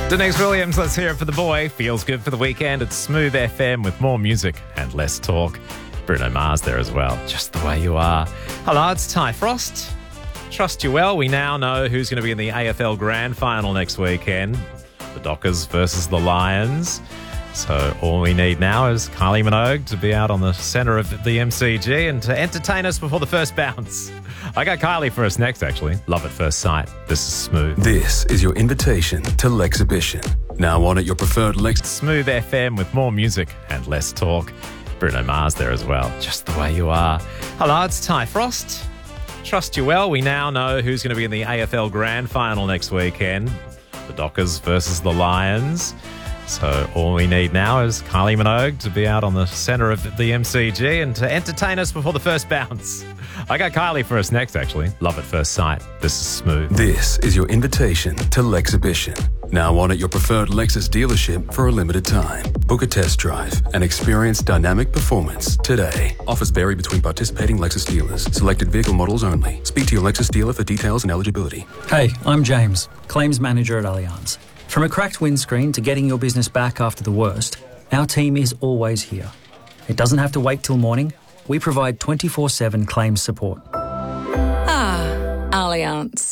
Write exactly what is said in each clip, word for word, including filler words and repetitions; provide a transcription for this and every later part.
Denise Williams, let's hear it for the boy. Feels good for the weekend. It's Smooth F M with more music and less talk. Bruno Mars there as well. Just the way you are. Hello, it's Ty Frost. Trust you well. We now know who's going to be in the A F L Grand Final next weekend. The Dockers versus the Lions. So all we need now is Kylie Minogue to be out on the centre of the M C G and to entertain us before the first bounce. I got Kylie for us next, actually. Love at first sight. This is Smooth. This is your invitation to Lexhibition. Now on at your preferred Lex... Smooth F M with more music and less talk. Bruno Mars there as well. Just the way you are. Hello, it's Ty Frost. Trust you well. We now know who's going to be in the A F L Grand Final next weekend. The Dockers versus the Lions. So all we need now is Kylie Minogue to be out on the centre of the M C G and to entertain us before the first bounce. I got Kylie for us next, actually. Love at first sight. This is Smooth. This is your invitation to Lexhibition. Now on at your preferred Lexus dealership for a limited time. Book a test drive and experience dynamic performance today. Offers vary between participating Lexus dealers. Selected vehicle models only. Speak to your Lexus dealer for details and eligibility. Hey, I'm James, Claims Manager at Allianz. From a cracked windscreen to getting your business back after the worst, our team is always here. It doesn't have to wait till morning. We provide twenty-four seven claims support. Ah, Allianz.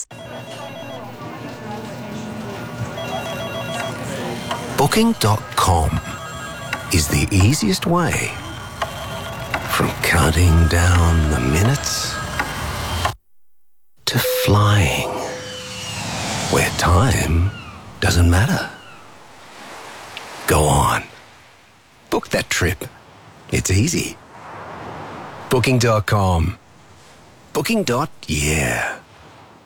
Booking dot com is the easiest way. From counting down the minutes to flying, where time doesn't matter. Go on. Book that trip. It's easy. Booking dot com. Booking. Yeah.